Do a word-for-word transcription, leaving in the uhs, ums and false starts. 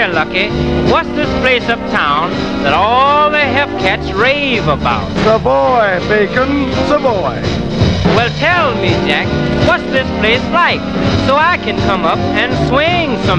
Lucky, what's this place uptown that all the Hepcats rave about? Savoy, Bacon, Savoy. Well, tell me, Jack, what's this place like, so I can come up and swing some